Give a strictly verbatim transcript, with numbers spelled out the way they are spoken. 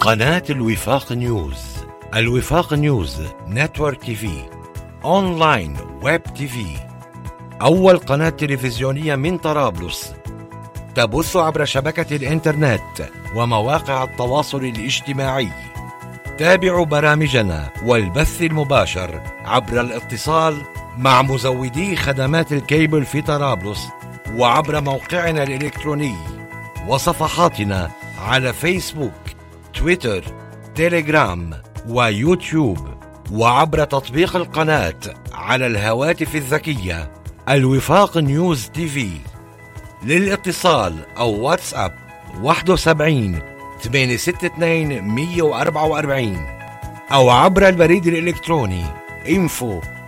قناة الوفاق نيوز. الوفاق نيوز نتورك تي في، أونلاين ويب تي في، أول قناة تلفزيونية من طرابلس تبث عبر شبكة الإنترنت ومواقع التواصل الاجتماعي. تابعوا برامجنا والبث المباشر عبر الاتصال مع مزودي خدمات الكيبل في طرابلس، وعبر موقعنا الإلكتروني وصفحاتنا على فيسبوك، تويتر، تيليجرام ويوتيوب، وعبر تطبيق القناة على الهواتف الذكية الوفاق نيوز تي في. للاتصال أو واتساب واحد وسبعين ثمانية ستة اثنين واحد أربعة أربعة، أو عبر البريد الإلكتروني info